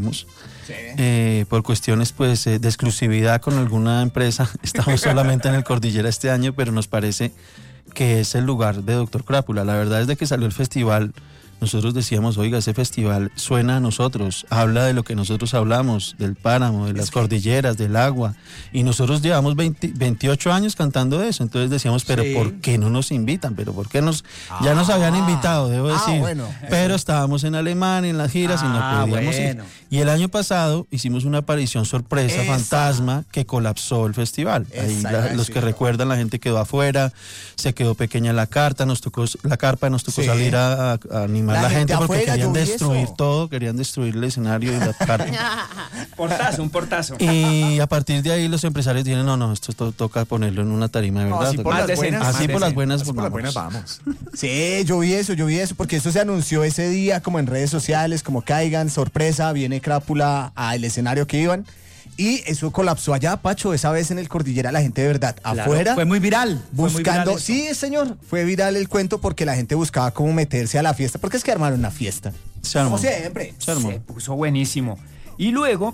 Por cuestiones pues de exclusividad con alguna empresa, estamos solamente en el Cordillera este año, pero nos parece que es el lugar de Dr. Crápula. La verdad es de que salió el festival, nosotros decíamos, oiga, ese festival suena a nosotros, habla de lo que nosotros hablamos, del páramo, de las cordilleras, del agua, y nosotros llevamos 28 años cantando eso, entonces decíamos, pero ¿por qué no nos invitan? ¿Pero por qué ya nos habían invitado, debo decir, pero estábamos en Alemania, en las giras, y no podíamos ir. Y el año pasado hicimos una aparición sorpresa, fantasma, que colapsó el festival. Ahí los que recuerdan, la gente quedó afuera, se quedó pequeña la carpa, nos tocó salir a animar a la gente porque afuera, querían destruir todo, querían destruir el escenario y la carpa. Un portazo. Y a partir de ahí los empresarios dijeron, no, esto toca ponerlo en una tarima de verdad. Así por las buenas vamos. Sí, yo vi eso, porque eso se anunció ese día como en redes sociales, como caigan, sorpresa, viene Crápula al escenario que iban. Y eso colapsó allá, Pacho, esa vez en el Cordillera, la gente de verdad, afuera. Fue muy viral. Buscando, sí, señor, fue viral el cuento porque la gente buscaba cómo meterse a la fiesta, porque es que armaron una fiesta. Como siempre. Se puso buenísimo. Y luego,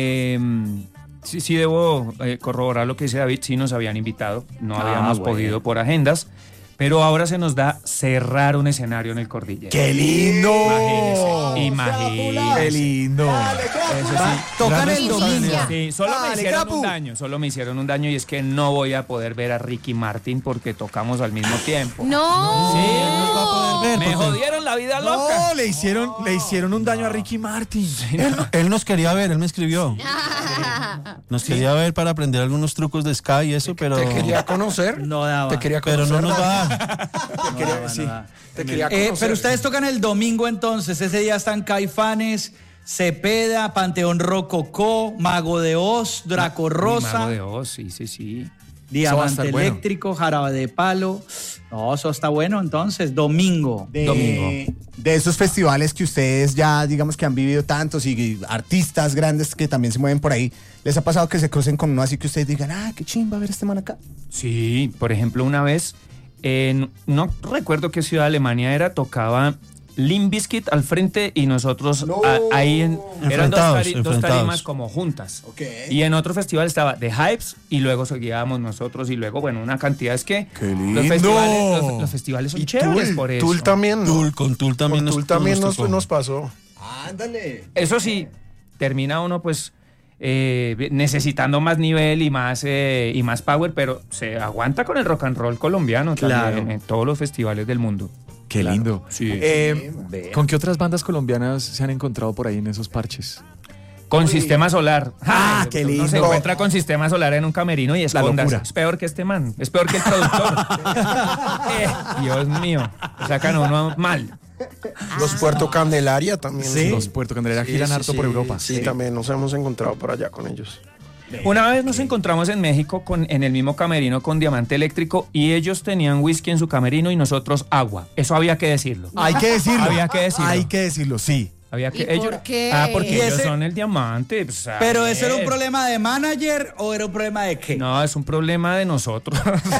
sí debo corroborar lo que dice David, sí nos habían invitado, no habíamos podido por agendas. Pero ahora se nos da cerrar un escenario en el Cordillera. ¡Qué lindo! Imagínese. ¡Qué lindo! Eso sí. Tocan el domingo. Sí, solo me hicieron un daño y es que no voy a poder ver a Ricky Martin porque tocamos al mismo tiempo. ¡No! Sí, no nos va a poder ver. Me jodieron la vida loca. No, le hicieron un daño a Ricky Martin. Él nos quería ver, él me escribió. Nos quería ver para aprender algunos trucos de Sky y eso, pero... ¿Te quería conocer? No daba. ¿Te quería conocer? Pero no nos va a dar. Te quería conocer. Pero ustedes tocan el domingo entonces, ese día están Caifanes, Cepeda, Panteón Rococó, Mago de Oz, Draco Rosa. Mago de Oz, sí. Diamante Eléctrico, Jarabe de Palo. No, eso está bueno entonces, domingo. De esos festivales que ustedes ya, digamos que han vivido tantos y artistas grandes que también se mueven por ahí, ¿les ha pasado que se crucen con uno así que ustedes digan, qué chimba ver este man acá? Sí, por ejemplo, una vez, no recuerdo qué ciudad de Alemania era, tocaba Limp Bizkit al frente y nosotros ahí eran dos tarimas como juntas. Okay. Y en otro festival estaba The Hypes y luego seguíamos nosotros y luego, una cantidad es que los festivales son chéveres por eso. Tool también. Con Tool también nos pasó. Ándale. Eso sí, termina uno pues necesitando más nivel y más power, pero se aguanta con el rock and roll colombiano también en todos los festivales del mundo. Qué lindo. Sí. ¿Con qué otras bandas colombianas se han encontrado por ahí en esos parches? Con Sistema Solar. Qué lindo. Uno se encuentra con Sistema Solar en un camerino y escóndase. Es peor que este man. Es peor que el productor. Dios mío. Sacan a uno mal. Los Puerto Candelaria también. Sí. Los Puerto Candelaria giran harto por Europa. Sí, también nos hemos encontrado por allá con ellos. Una vez nos encontramos en México en el mismo camerino con Diamante Eléctrico y ellos tenían whisky en su camerino y nosotros agua. Eso había que decirlo. Hay que decirlo. Hay que decirlo, sí. ¿Por qué? Porque ellos son el diamante. Pues, ¿Pero eso era un problema de manager o era un problema de qué? No, es un problema de nosotros.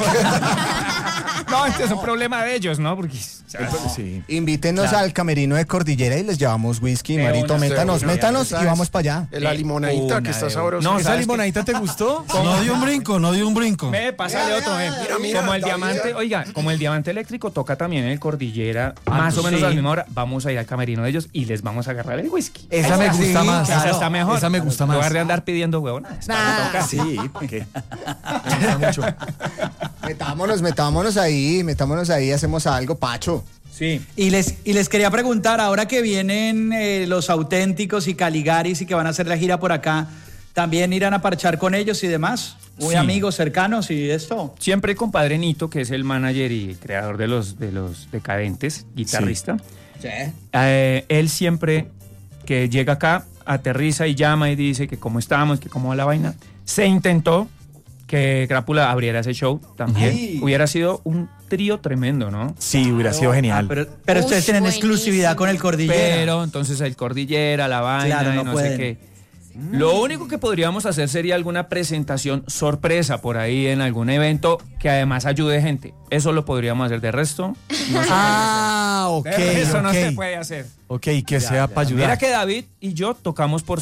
No, este es un problema de ellos, ¿no? Porque Invítenos al camerino de Cordillera y les llevamos whisky, Marito, métanos y vamos para allá. La limonadita que está sabrosa. No, ¿esa limonadita te gustó? No dio un brinco. Pásale otro. Mira, como el diamante, como el Diamante Eléctrico toca también en el Cordillera, más o menos a la misma hora, vamos a ir al camerino de ellos y les vamos a agarrar el whisky. Esa me gusta más. Esa está mejor. Esa me gusta más. En lugar de andar pidiendo huevonas. Sí, porque me gusta mucho. Metámonos ahí, hacemos algo, Pacho. Sí. Y les quería preguntar, ahora que vienen los Auténticos y Caligaris y que van a hacer la gira por acá, ¿también irán a parchar con ellos y demás? Muy amigos, cercanos y esto. Siempre con Padre Nito, que es el manager y creador de los Decadentes, guitarrista. Sí. Él siempre que llega acá, aterriza y llama y dice que cómo estamos, que cómo va la vaina. Se intentó que Crápula abriera ese show también. Ay. Hubiera sido un trío tremendo, ¿no? Sí, hubiera sido genial. Pero ustedes tienen exclusividad con el Cordillera. Pero entonces el Cordillera, la vaina, claro, no sé qué. Lo único que podríamos hacer sería alguna presentación sorpresa por ahí en algún evento que además ayude gente. Eso lo podríamos hacer. De resto, no se puede hacer. Ok. De resto no ok. se puede hacer. Ok, que sea para ayudar. Mira que David y yo tocamos por